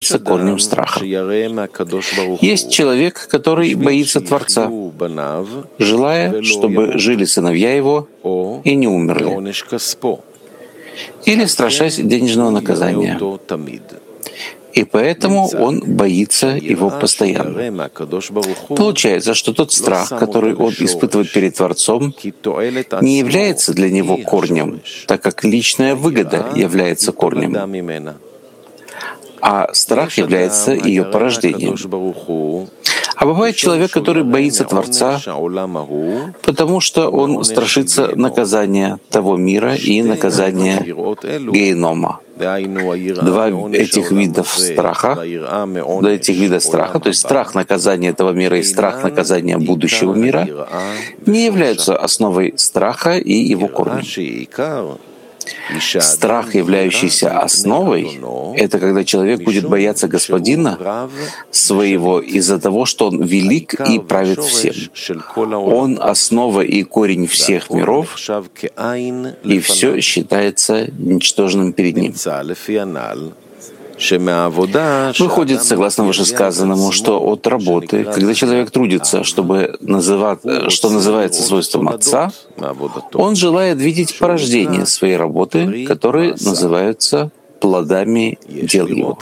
является корнем страха. Есть человек, который боится Творца, желая, чтобы жили сыновья его и не умерли, или страшась денежного наказания. И поэтому он боится его постоянно. Получается, что тот страх, который он испытывает перед Творцом, не является для него корнем, так как личная выгода является корнем, а страх является ее порождением. А бывает человек, который боится Творца, потому что он страшится наказания того мира и наказания генома. Два этих вида страха, то есть страх наказания этого мира и страх наказания будущего мира, не являются основой страха и его корнем. Страх, являющийся основой, это когда человек будет бояться Господина своего из-за того, что Он велик и правит всем. Он — основа и корень всех миров, и все считается ничтожным перед Ним. Выходит, согласно вышесказанному, что от работы, когда человек трудится, что называется свойством Отца, он желает видеть порождение своей работы, которые называются плодами дел его.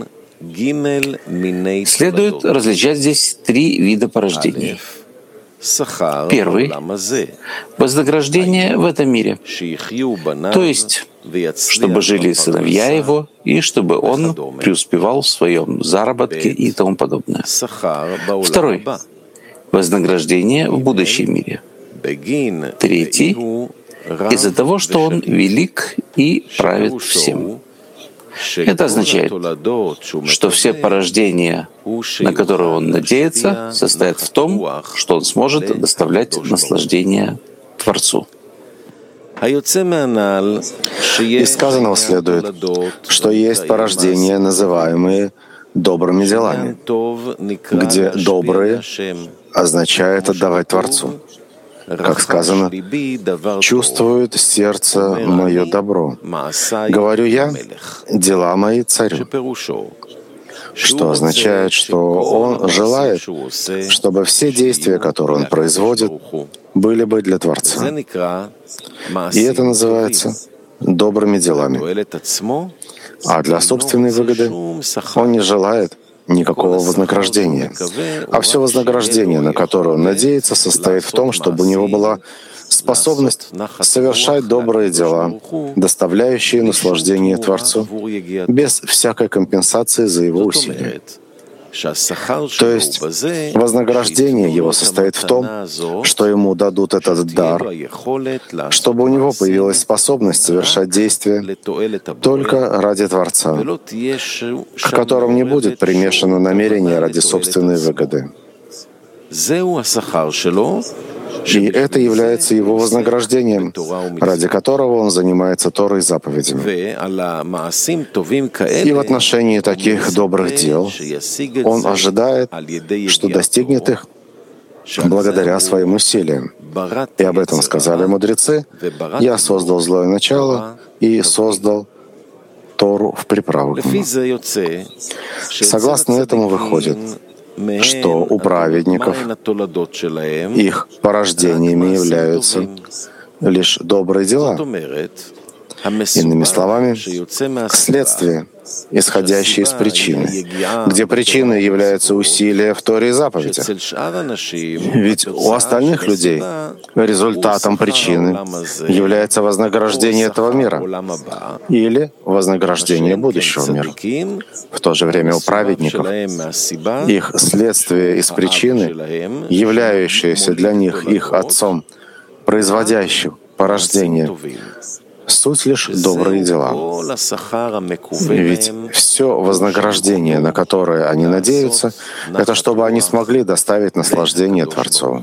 Следует различать здесь три вида порождений. Первый — вознаграждение в этом мире, то есть чтобы жили сыновья его и чтобы он преуспевал в своем заработке и тому подобное. Второй — вознаграждение в будущем мире. Третий — из-за того, что он велик и правит всем. Это означает, что все порождения, на которые он надеется, состоят в том, что он сможет доставлять наслаждение Творцу. Из сказанного следует, что есть порождения, называемые добрыми делами, где «добрые» означает отдавать Творцу. Как сказано, «Чувствует сердце мое добро. Говорю я, дела мои царю». Что означает, что он желает, чтобы все действия, которые он производит, были бы для Творца. И это называется добрыми делами. А для собственной выгоды он не желает никакого вознаграждения. А все вознаграждение, на которое он надеется, состоит в том, чтобы у него была способность совершать добрые дела, доставляющие наслаждение Творцу, без всякой компенсации за его усилия. То есть вознаграждение его состоит в том, что ему дадут этот дар, чтобы у него появилась способность совершать действия только ради Творца, к которым не будет примешано намерение ради собственной выгоды. И это является его вознаграждением, ради которого он занимается Торой и заповедями. И в отношении таких добрых дел он ожидает, что достигнет их благодаря своим усилиям. И об этом сказали мудрецы: «Я создал злое начало и создал Тору в приправу к нему». Согласно этому выходит, что у праведников их порождениями являются лишь добрые дела. Иными словами, следствие, исходящее из причины, где причиной являются усилия в Торе и заповедях. Ведь у остальных людей результатом причины является вознаграждение этого мира или вознаграждение будущего мира. В то же время у праведников их следствие из причины, являющееся для них их отцом, производящим порождение, суть лишь добрые дела. Ведь все вознаграждение, на которое они надеются, это чтобы они смогли доставить наслаждение Творцу.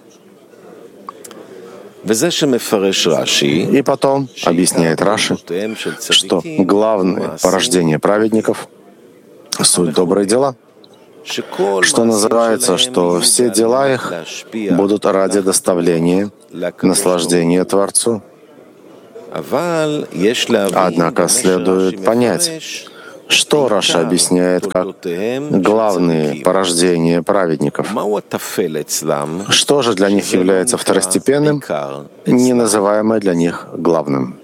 И потом объясняет Раши, что главное порождение праведников — суть добрые дела, что называется, что все дела их будут ради доставления наслаждения Творцу. Однако следует понять, Что Раша объясняет как главные порождения праведников? Что же для них является второстепенным, не называемое для них главным?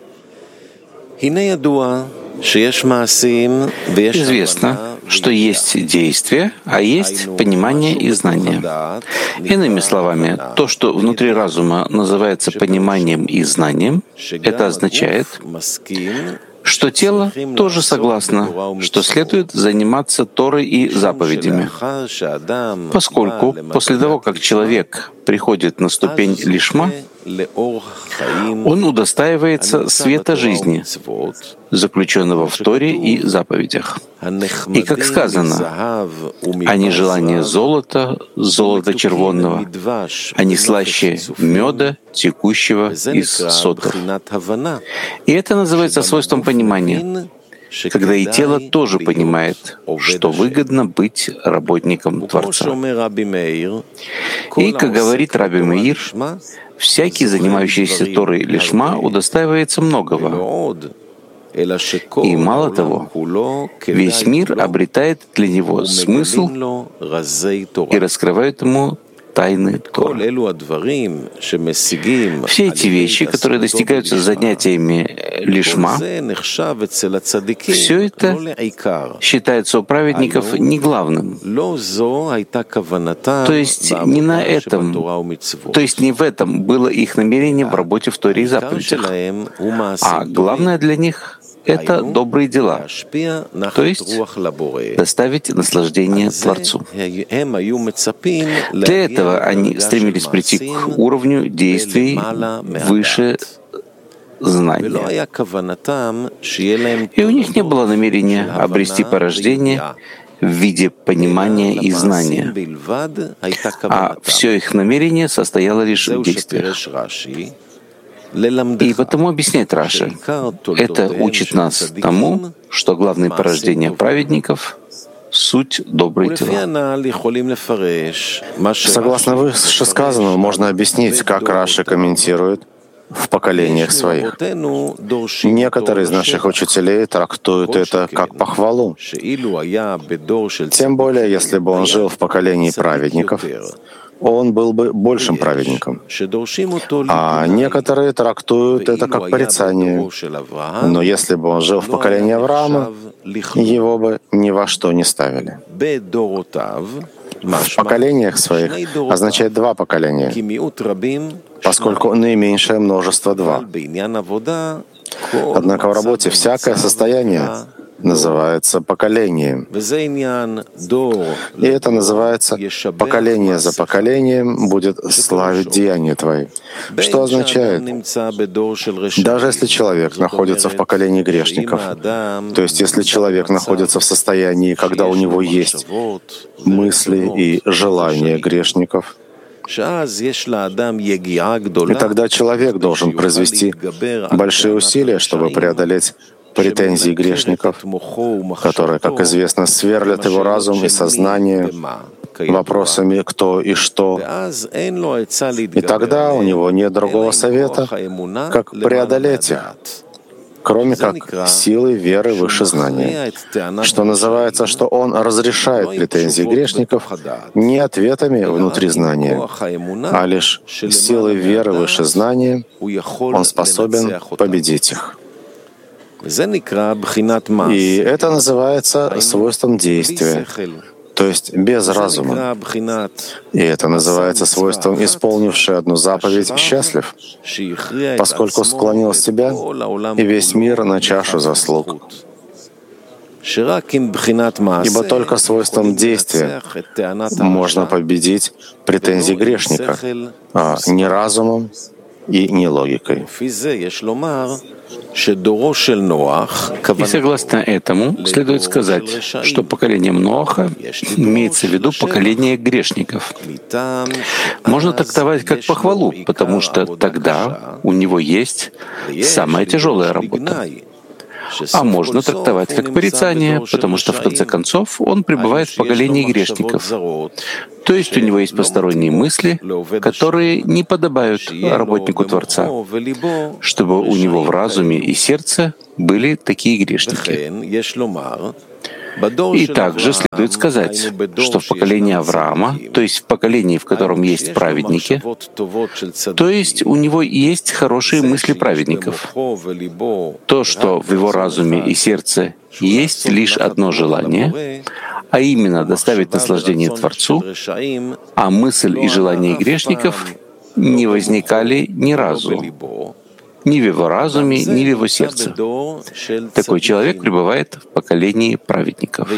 Известно, что есть действие, а есть понимание и знание. Иными словами, то, что внутри разума называется пониманием и знанием, это означает, что тело тоже согласно, что следует заниматься Торой и заповедями. Поскольку после того, как человек приходит на ступень лишма, он удостаивается света жизни, заключенного в Торе и заповедях. И как сказано, они желание золота, золота червонного, они слаще меда, текущего из сотов. И это называется свойством понимания, когда и тело тоже понимает, что выгодно быть работником Творца. И, как говорит Раби Меир, всякий, занимающийся Торой лишма, удостаивается многого. И мало того, весь мир обретает для него смысл и раскрывает ему тайны Торы. Все эти вещи, которые достигаются занятиями лишма, все это считается у праведников не главным. То есть не на этом, то есть не в этом было их намерение в работе в Торе и заповедях. А главное для них — это добрые дела, то есть доставить наслаждение Творцу. Для этого они стремились прийти к уровню действий выше знания. И у них не было намерения обрести порождение в виде понимания и знания, а все их намерение состояло лишь в действиях. И потому объясняет Раши, это учит нас тому, что главное порождение праведников — суть добрые дела. Согласно вышесказанному, можно объяснить, как Раши комментирует в поколениях своих. Некоторые из наших учителей трактуют это как похвалу. Тем более, если бы он жил в поколении праведников, он был бы большим праведником. А некоторые трактуют это как порицание. Но если бы он жил в поколении Авраама, его бы ни во что не ставили. В поколениях своих означает два поколения, поскольку наименьшее множество — два. Однако в работе всякое состояние называется поколением. И это называется «поколение за поколением будет славить деяния твои». Что означает, даже если человек находится в поколении грешников, то есть если человек находится в состоянии, когда у него есть мысли и желания грешников, и тогда человек должен произвести большие усилия, чтобы преодолеть претензий грешников, которые, как известно, сверлят его разум и сознание вопросами «кто» и «что». И тогда у него нет другого совета, как преодолеть их, кроме как силы веры выше знания, что называется, что он разрешает претензии грешников не ответами внутри знания, а лишь силой веры выше знания он способен победить их. И это называется свойством действия, то есть без разума. И это называется свойством, исполнивший одну заповедь, счастлив, поскольку склонил себя и весь мир на чашу заслуг. Ибо только свойством действия можно победить претензии грешника, а не разумом и не логикой. И согласно этому следует сказать, что поколением Ноаха имеется в виду поколение грешников. Можно трактовать как похвалу, потому что тогда у него есть самая тяжелая работа. А можно трактовать как порицание, потому что в конце концов он пребывает в поколении грешников. То есть у него есть посторонние мысли, которые не подобают работнику Творца, чтобы у него в разуме и сердце были такие грешники. И также следует сказать, что в поколении Авраама, то есть в поколении, в котором есть праведники, то есть у него есть хорошие мысли праведников. То, что в его разуме и сердце есть лишь одно желание, а именно доставить наслаждение Творцу, а мысль и желание грешников не возникали ни разу, ни в его разуме, ни в его сердце. Такой человек пребывает в поколении праведников.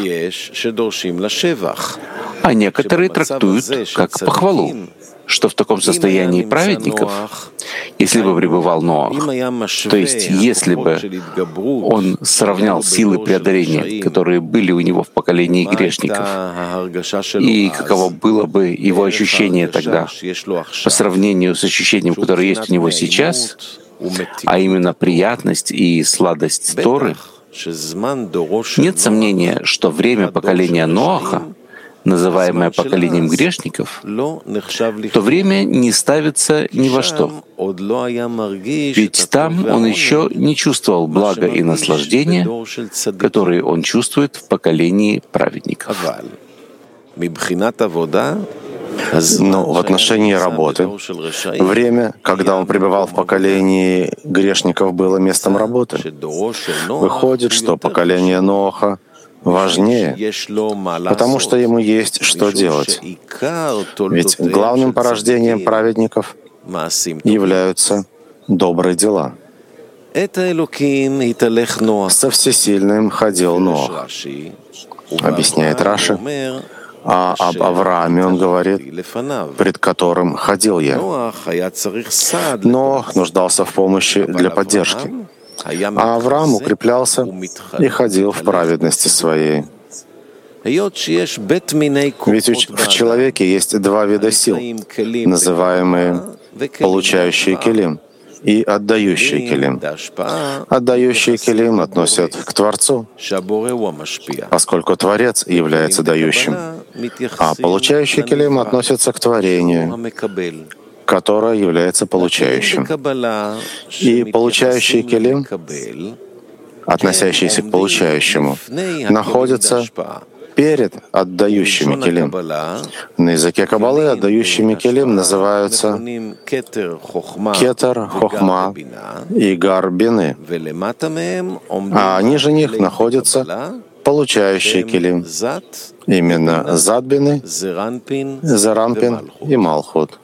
А некоторые трактуют как похвалу, что в таком состоянии праведников, если бы пребывал Ноах, то есть если бы он сравнял силы преодоления, которые были у него в поколении грешников, и каково было бы его ощущение тогда по сравнению с ощущением, которое есть у него сейчас, а именно приятность и сладость Торы, нет сомнения, что время поколения Ноаха, называемое поколением грешников, то время не ставится ни во что. Ведь там он еще не чувствовал блага и наслаждения, которые он чувствует в поколении праведников. Но в отношении работы, время, когда он пребывал в поколении грешников, было местом работы. Выходит, что поколение Ноаха важнее, потому что ему есть что делать. Ведь главным порождением праведников являются добрые дела. Со всесильным ходил Ноах, объясняет Раши. А об Аврааме он говорит, пред которым ходил я. Ноах нуждался в помощи для поддержки, а Авраам укреплялся и ходил в праведности своей. Ведь в человеке есть два вида сил, называемые получающие келим и отдающие келим. Отдающие келим относят к Творцу, поскольку Творец является дающим, а получающие келим относятся к творению, которое является получающим. И получающие келим, относящиеся к получающему, находятся перед отдающими келим. На языке Каббалы отдающими келим называются кетер, хохма и гар бины, а ниже них находятся получающие келим, именно зад бины, зеранпин и малхут.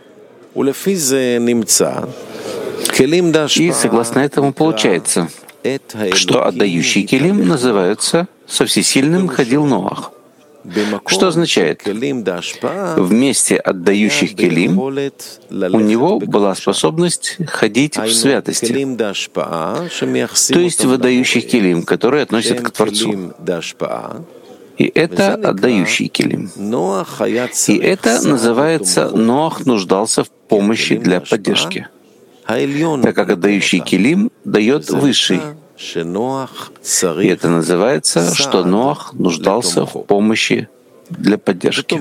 И согласно этому получается, что отдающие келим называются «со всесильным ходил Ноах». Что означает? В месте отдающих келим у него была способность ходить в святости, то есть в отдающих келим, которые относят к Творцу. И это отдающий келим. И это называется «Ноах нуждался в помощи для поддержки», так как отдающий келим дает высший. И это называется, что Ноах нуждался в помощи для поддержки.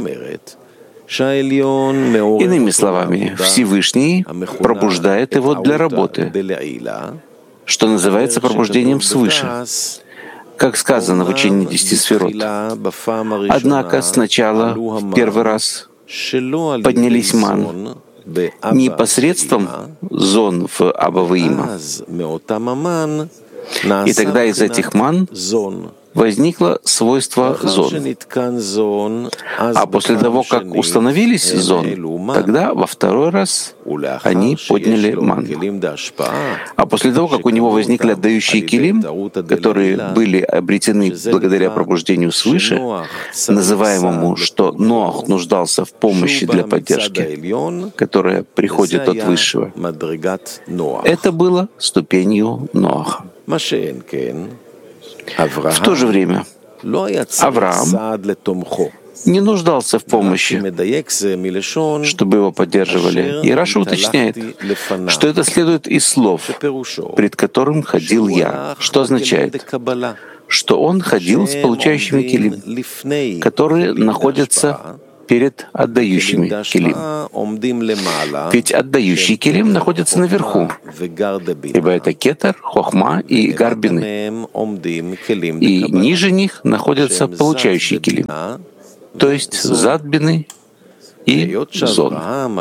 Иными словами, Всевышний пробуждает его для работы, что называется пробуждением свыше, как сказано в учении 10 сферот. Однако сначала, в первый раз, поднялись ман не посредством зон в Абаваима, и тогда из этих ман возникло свойство зон. А после того, как установились зон, тогда во второй раз они подняли ман. А после того, как у него возникли отдающие келим, которые были обретены благодаря пробуждению свыше, называемому, что Ноах нуждался в помощи для поддержки, которая приходит от Высшего, это было ступенью Ноаха. В то же время Авраам не нуждался в помощи, чтобы его поддерживали. И Раши уточняет, что это следует из слов, пред которым ходил я, что означает, что он ходил с получающими килим, которые находятся перед отдающими килим. Ведь отдающий килим находится наверху, ибо это кетер, хохма и гарбины. И ниже них находятся получающие килим, то есть задбины и зон.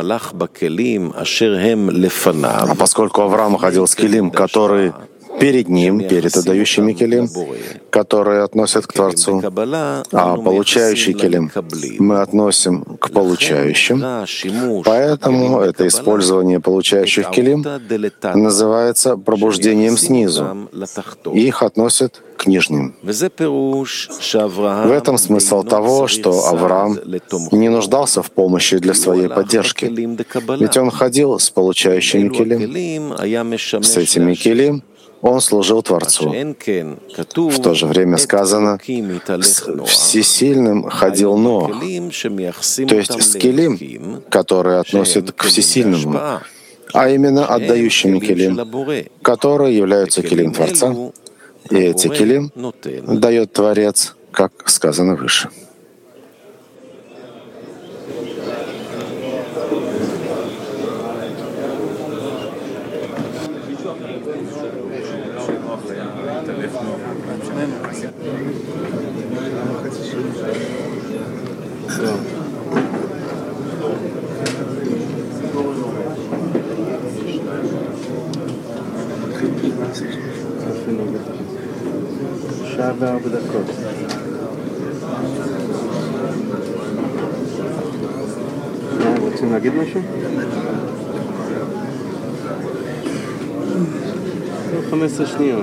А поскольку Авраам ходил с килим, который перед ним, перед отдающими килим, которые относят к Творцу, а получающий килим мы относим к получающим. Поэтому это использование получающих килим называется пробуждением снизу. Их относят к нижним. В этом смысл того, что Авраам не нуждался в помощи для своей поддержки, ведь он ходил с получающими килим, с этими килим, он служил Творцу. В то же время сказано, с всесильным ходил Ноах, то есть с килим, которые относят к всесильному, а именно отдающими килим, которые являются килим Творца, и эти килим дает Творец, как сказано выше. שעה ו4 דקות. רוצים להגיד משהו? 15 שניות.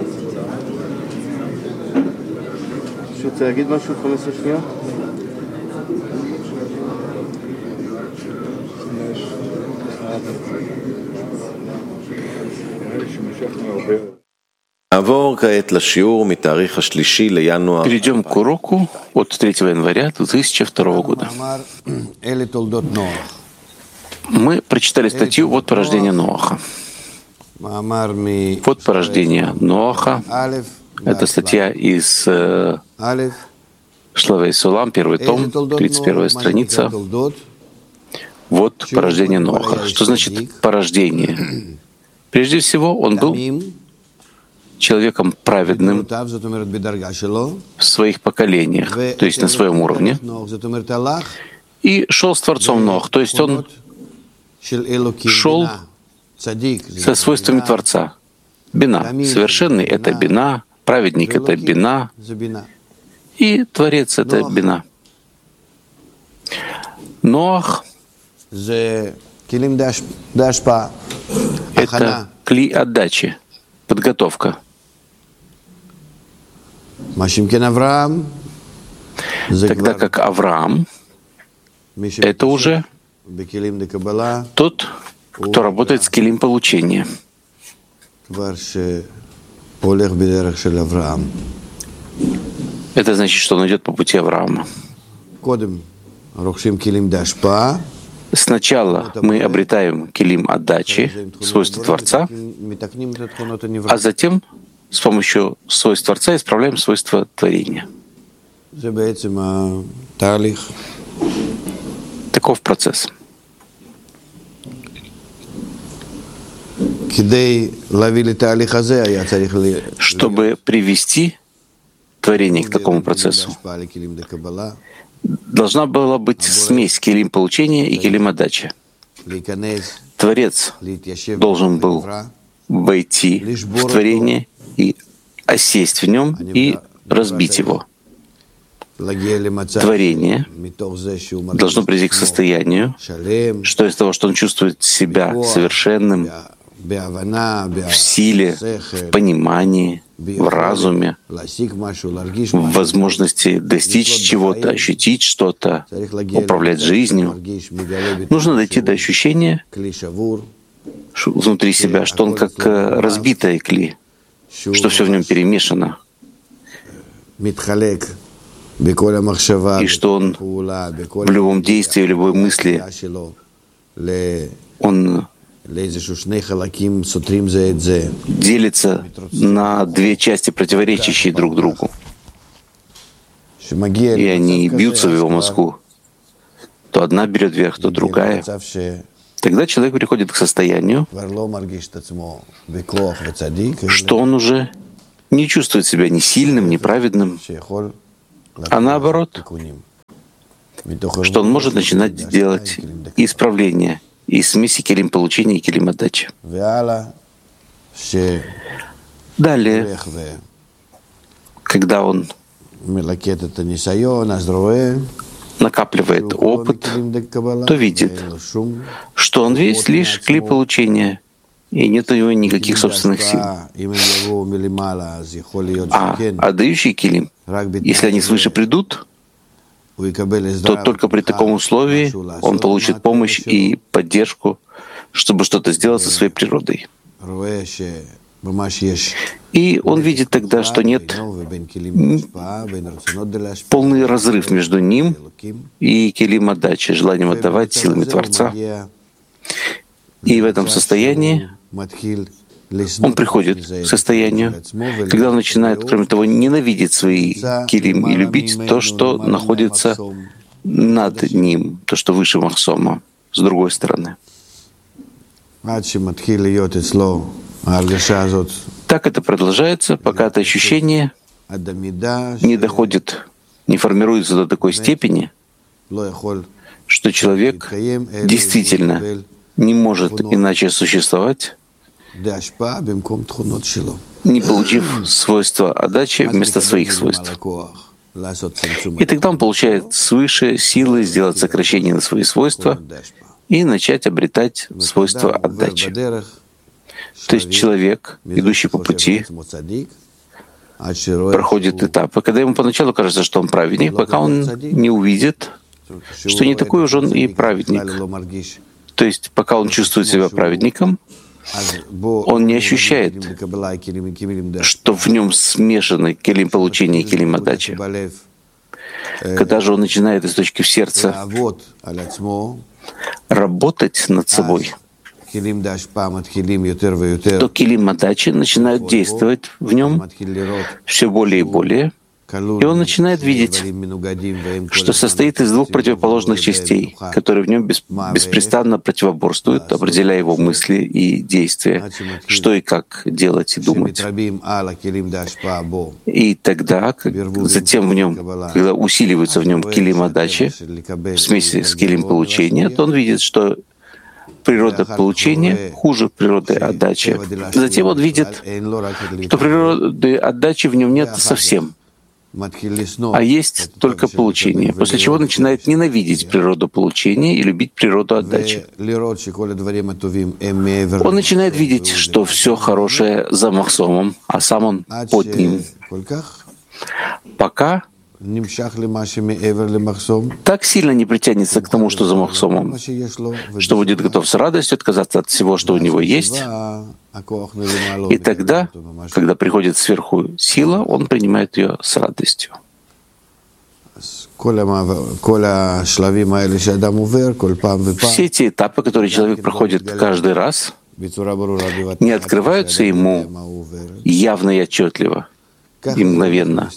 מישהו רוצה להגיד משהו? 15 שניות? Перейдем к уроку от 3 января 2002 года. Мы прочитали статью «Вот порождение Ноаха». «Вот порождение Ноаха» — это статья из Шлавей Сулам, первый том, 31 страница. «Вот порождение Ноаха». Что значит порождение? Прежде всего, он был человеком праведным в своих поколениях, то есть на своем уровне, и шел с Творцом Ноах, то есть он шел со свойствами Творца. Бина. Совершенный — это бина, праведник — это бина, и Творец — это бина. Ноах — это кли отдачи, подготовка. Тогда как Авраам — это уже тот, кто работает с килим получения. Это значит, что он идет по пути Авраама. Сначала мы обретаем килим отдачи, свойства Творца, а затем с помощью свойств Творца исправляем свойства творения. Таков процесс. Чтобы привести творение к такому процессу, должна была быть смесь килим получения и килим отдачи. Творец должен был войти в творение и осесть в нем и разбить его. Творение должно прийти к состоянию, что из того, что он чувствует себя совершенным в силе, в понимании, в разуме, в возможности достичь чего-то, ощутить что-то, управлять жизнью, нужно дойти до ощущения внутри себя, что он как разбитое кли, что все в нем перемешано, и что он в любом действии, в любой мысли, он делится на две части, противоречащие друг другу, и они бьются в его мозгу. То одна берет верх, то другая. Тогда человек приходит к состоянию, что он уже не чувствует себя ни сильным, ни праведным, а наоборот, что он может начинать делать исправления из смеси келим получения и келим отдачи. Далее, когда он накапливает опыт, то видит, что он весь лишь кли получения, и нет у него никаких собственных сил. А отдающий келим, если они свыше придут, то только при таком условии он получит помощь и поддержку, чтобы что-то сделать со своей природой. И он видит тогда, что нет полный разрыв между ним и келим отдачи, желанием отдавать силами Творца. И в этом состоянии он приходит к состоянию, когда он начинает, кроме того, ненавидеть свои келим и любить то, что находится над ним, то, что выше Махсома, с другой стороны. Так это продолжается, пока это ощущение не доходит, не формируется до такой степени, что человек действительно не может иначе существовать, не получив свойства отдачи вместо своих свойств. И тогда он получает свыше силы сделать сокращение на свои свойства и начать обретать свойства отдачи. То есть человек, идущий по пути, проходит этапы, когда ему поначалу кажется, что он праведник, пока он не увидит, что не такой уж он и праведник. То есть пока он чувствует себя праведником, он не ощущает, что в нем смешаны келим получения и келим отдачи. Когда же он начинает из точки в сердце работать над собой, то келим отдачи начинают действовать в нем все более и более, и он начинает видеть, что состоит из двух противоположных частей, которые в нем беспрестанно противоборствуют, определяя его мысли и действия, что и как делать и думать. И тогда, затем в нем, когда усиливается в нем келим отдачи, в смеси с келим получения, то он видит, что природа получения хуже природы отдачи. Затем он видит, что природы отдачи в нем нет совсем, а есть только получение, после чего начинает ненавидеть природу получения и любить природу отдачи. Он начинает видеть, что все хорошее за Махсомом, а сам он под ним. Пока так сильно не притянется к тому, что за Махсомом, что будет готов с радостью отказаться от всего, что у него есть. И тогда, когда приходит сверху сила, он принимает ее с радостью. Все эти этапы, которые человек проходит каждый раз, не открываются ему явно и отчетливо, и мгновенно.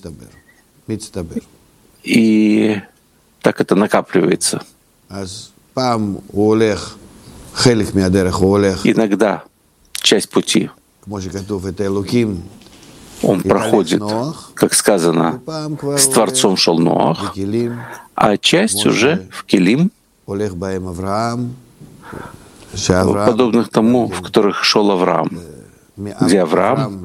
И так это накапливается. Иногда часть пути он проходит, как сказано, с Творцом шел Ноах, а часть уже в келим, подобных тому, в которых шел Авраам, где Авраам,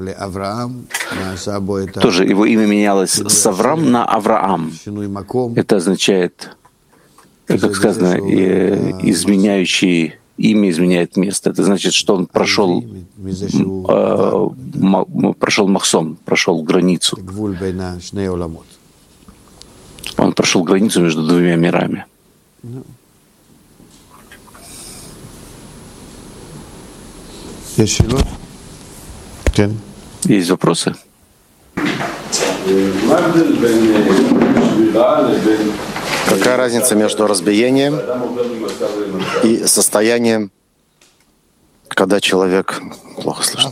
тоже его имя менялось с Авраам на Авраам. Это означает, как сказано, изменяющий имя изменяет место. Это значит, что он прошел Махсом, прошел границу. Он прошел границу между двумя мирами. Есть вопросы? Какая разница между разбиением и состоянием, когда человек плохо слышит?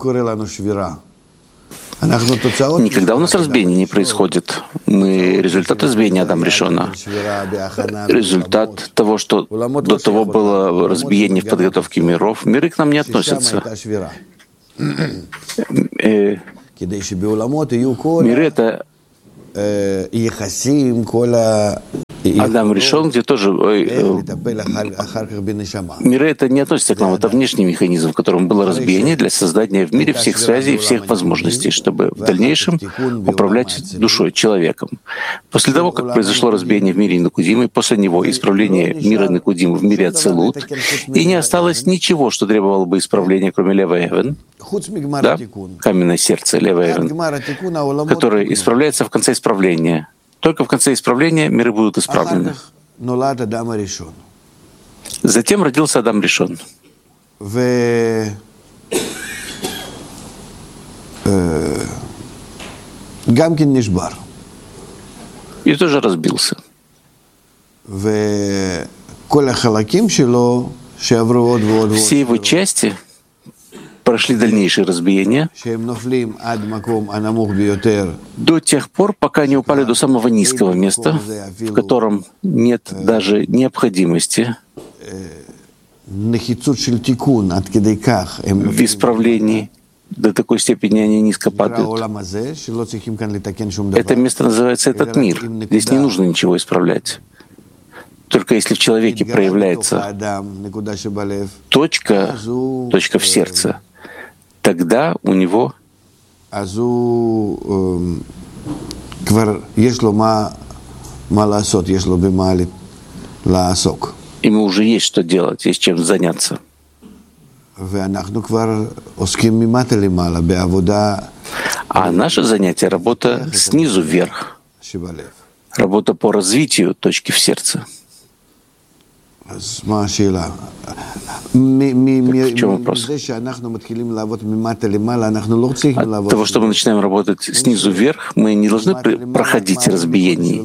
Никогда у нас разбиение не происходит. Мы результат разбиения Адам Ришона. Результат того, что до того было разбиение в подготовке миров. Миры к нам не относятся. Миры — это Адам Ришон, где тоже миры это не относится к нам, это внешний механизм, в котором было разбиение для создания в мире всех связей и всех возможностей, чтобы в дальнейшем управлять душой, человеком. После того, как произошло разбиение в мире Никудима, и после него исправление мира Никудима в мире Ацелут, и не осталось ничего, что требовало бы исправления, кроме Лева Эвен, да, каменное сердце Лева Эвен, которое исправляется в конце исправления. Только в конце исправления миры будут исправлены. Затем родился Адам Ришон. И тоже разбился. Все его части прошли дальнейшие разбиения до тех пор, пока не упали до самого низкого места, в котором нет даже необходимости в исправлении. До такой степени они низко падают. Это место называется этот мир. Здесь не нужно ничего исправлять. Только если в человеке проявляется точка в сердце, тогда у него ему уже есть что делать, есть чем заняться. А наше занятие — работа снизу вверх, работа по развитию точки в сердце. В чем вопрос? От того, что мы начинаем работать снизу вверх, мы не должны проходить разбиений.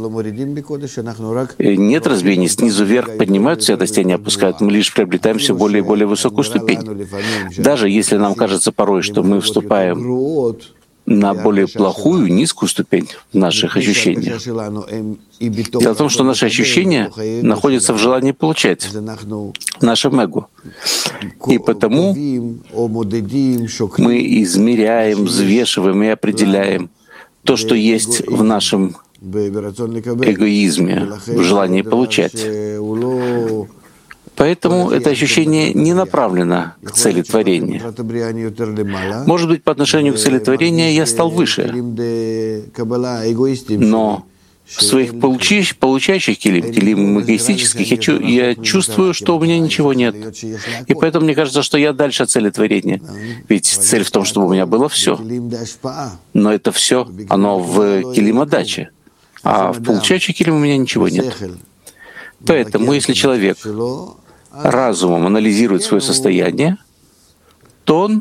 Нет разбиений. Снизу вверх поднимаются, а достижения опускают. Мы лишь приобретаем все более и более высокую ступень. Даже если нам кажется порой, что мы вступаем на более плохую, низкую ступень в наших ощущениях. Дело в том, что наши ощущения находятся в желании получать, в нашем эго. И потому мы измеряем, взвешиваем и определяем то, что есть в нашем эгоизме, в желании получать. Поэтому это ощущение не направлено к цели творения. Может быть, по отношению к цели творения я стал выше, но в своих получающих килим эгоистических я чувствую, что у меня ничего нет. И поэтому мне кажется, что я дальше от цели творения. Ведь цель в том, чтобы у меня было все. Но это все, оно в килим отдачи. А в получающих килим у меня ничего нет. Поэтому, если человек разумом анализирует свое состояние, то он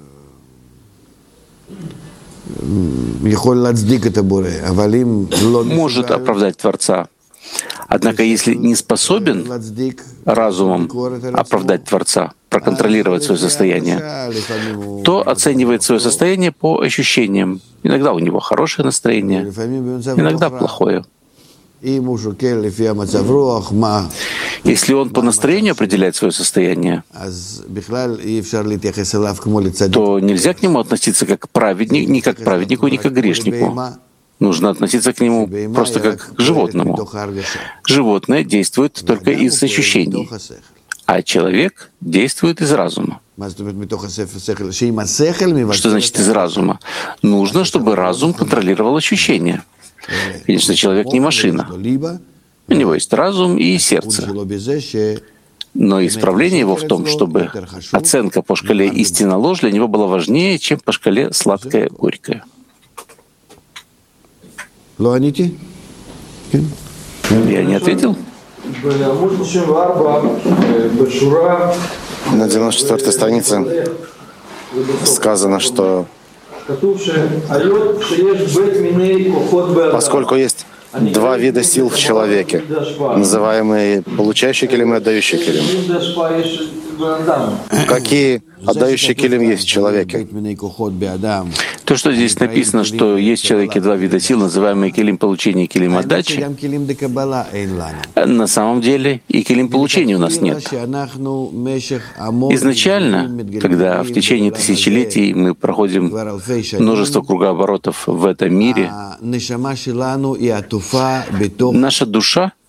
может оправдать Творца. Однако, если не способен разумом оправдать Творца, проконтролировать свое состояние, то оценивает свое состояние по ощущениям. Иногда у него хорошее настроение, иногда плохое. Если он по настроению определяет свое состояние, то нельзя к нему относиться как к праведнику, ни как к праведнику, ни как к грешнику. Нужно относиться к нему просто как к животному. Животное действует только из ощущений, а человек действует из разума. Что значит из разума? Нужно, чтобы разум контролировал ощущения. Конечно, человек не машина. У него есть разум и сердце. Но исправление его в том, чтобы оценка по шкале истина-ложь для него была важнее, чем по шкале сладкое-горькое. Я не ответил? На 94-й странице сказано, что Поскольку есть два вида сил в человеке, называемые получающий килим и отдающий килим. Какие отдающие килим есть в человеке? То, что здесь написано, что есть в человеке два вида сил, называемые килим получения и килим отдачи, на самом деле и килим получения у нас нет. Изначально, когда в течение тысячелетий мы проходим множество кругооборотов в этом мире, наша душа